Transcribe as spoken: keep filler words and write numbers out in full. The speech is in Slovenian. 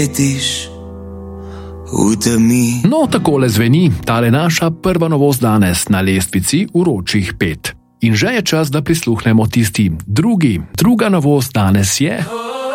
No, takole zveni tale naša prva novost danes na lestvici vročih pet. In že je čas, da prisluhnemo tisti drugi. Druga novost danes je...